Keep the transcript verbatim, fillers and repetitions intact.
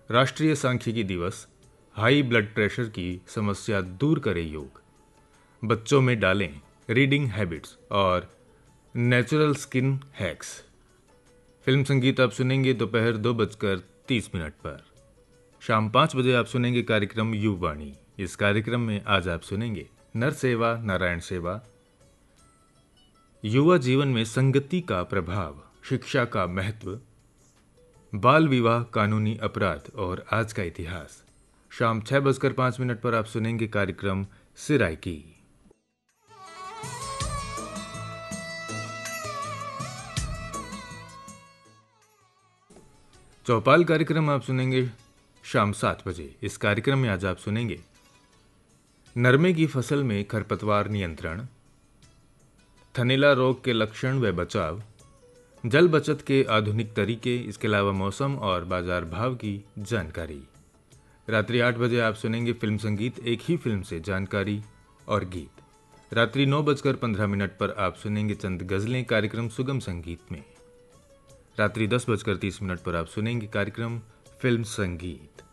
राष्ट्रीय सांख्यिकी दिवस, हाई ब्लड प्रेशर की समस्या दूर करे योग, बच्चों में डालें रीडिंग हैबिट्स और नेचुरल स्किन हैक्स। फिल्म संगीत आप सुनेंगे दोपहर दो बजकर तीस मिनट पर। शाम पाँच बजे आप सुनेंगे कार्यक्रम युवाणी। इस कार्यक्रम में आज आप सुनेंगे नर सेवा नारायण सेवा, युवा जीवन में संगति का प्रभाव, शिक्षा का महत्व, बाल विवाह कानूनी अपराध और आज का इतिहास। शाम छह बजकर पाँच मिनट पर आप सुनेंगे कार्यक्रम सिराइकी। चौपाल कार्यक्रम आप सुनेंगे शाम सात बजे। इस कार्यक्रम में आज आप सुनेंगे नरमे की फसल में खरपतवार नियंत्रण, थनैला रोग के लक्षण व बचाव, जल बचत के आधुनिक तरीके, इसके अलावा मौसम और बाजार भाव की जानकारी। रात्रि आठ बजे आप सुनेंगे फिल्म संगीत, एक ही फिल्म से जानकारी और गीत। रात्रि नौ बजकर पंद्रह मिनट पर आप सुनेंगे चंद गजलें, कार्यक्रम सुगम संगीत में। रात्रि दस बजकर तीस मिनट पर आप सुनेंगे कार्यक्रम फिल्म संगीत।